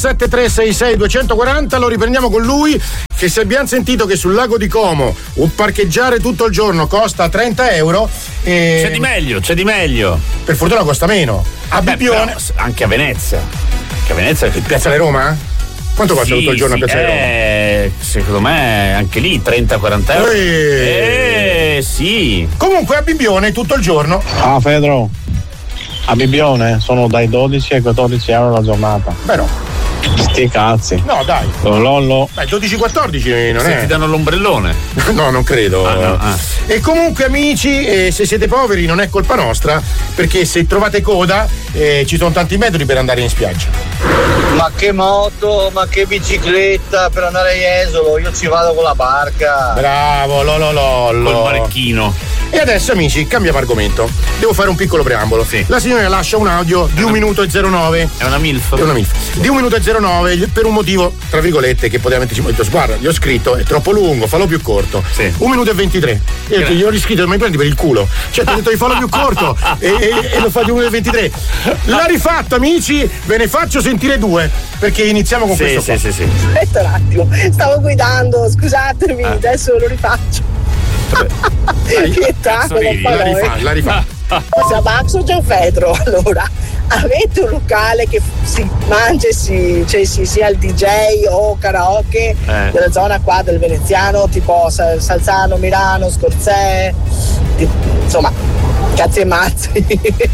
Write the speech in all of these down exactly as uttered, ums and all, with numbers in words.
sette tre sei sei due quattro zero. Lo riprendiamo con lui, che se abbiamo sentito che sul lago di Como un parcheggiare tutto il giorno costa trenta euro, e c'è di meglio, c'è di meglio. Per fortuna costa meno. A Beh, Bibbione, però, anche a Venezia. Anche a Venezia. Piazzale Roma? Quanto costa sì, tutto il giorno sì, a Piazzale eh, Roma? Secondo me anche lì trenta quaranta euro. Eh, eh sì. Comunque a Bibbione tutto il giorno. Ah, Pedro, a Bibbione sono dai dodici ai quattordici euro la giornata. Beh no. Sti cazzi. No, dai. Lollo. Beh, dodici quattordici non Se è. ti danno l'ombrellone. No, non credo. Ah, no, ah. E comunque, amici, eh, se siete poveri non è colpa nostra, perché se trovate coda eh, ci sono tanti metodi per andare in spiaggia. Ma che moto, ma che bicicletta per andare a Jesolo? Io ci vado con la barca. Bravo, lolo lollo. Col barchino. E adesso, amici, cambiamo argomento. Devo fare un piccolo preambolo. Sì. La signora lascia un audio di un minuto e zero nove. È una milf. È una milf. Di un minuto e zero nove per un motivo, tra virgolette, che poteva metterci. Ho detto, guarda, gli ho scritto, è troppo lungo, fallo più corto. Sì. Un minuto e ventitré. Io ho detto, gli ho riscritto, ma mi prendi per il culo. Cioè, ti ho detto di fallo più corto e, e, e lo fa di un minuto e ventitré. L'ha rifatto, amici, ve ne faccio sentire due, perché iniziamo con sì, questo sì, qua. sì, sì. Aspetta un attimo, stavo guidando, scusatemi, Ah. adesso lo rifaccio. Pietà, cazzo cosa ridi? fa La noi? rifà, la rifà. Sia Max o Gianfedro, allora avete un locale che si mangia e si, cioè si sia il D J o karaoke Eh. nella zona qua del Veneziano, tipo Sa- Salzano, Milano, Scorzè, ti- insomma cazzi e mazzi.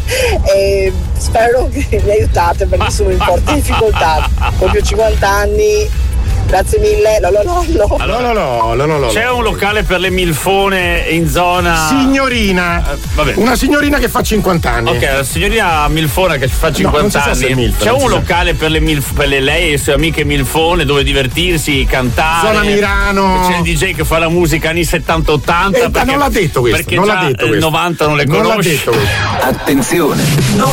E spero che mi aiutate perché sono in forte difficoltà, compio cinquanta anni. Grazie mille, lolo lollo. No, no, no, no, no, no. C'è un locale per le milfone in zona. Signorina. Eh, vabbè. Una signorina che fa cinquanta anni. Ok, la signorina Milfona che fa cinquanta non si sa se è anni. milf, C'è non un si sa. locale per le milf, per le lei e le sue amiche milfone dove divertirsi, cantare. Zona Milano. C'è il D J che fa la musica anni settanta ottanta. Eh, non l'ha detto questo, Perché non già l'ha detto il questo. novanta non le Non l'ha conosce. detto questo. Attenzione!